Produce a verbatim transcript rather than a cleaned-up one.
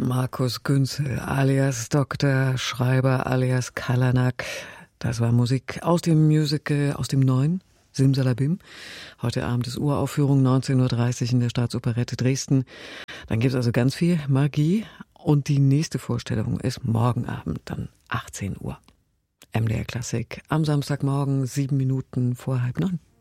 Markus Günzel alias Doktor Schreiber alias Kalanak. Das war Musik aus dem Musical, aus dem neuen Simsalabim. Heute Abend ist Uraufführung, neunzehn Uhr dreißig in der Staatsoperette Dresden. Dann gibt es also ganz viel Magie. Und die nächste Vorstellung ist morgen Abend, dann achtzehn Uhr. M D R Klassik am Samstagmorgen, sieben Minuten vor halb neun.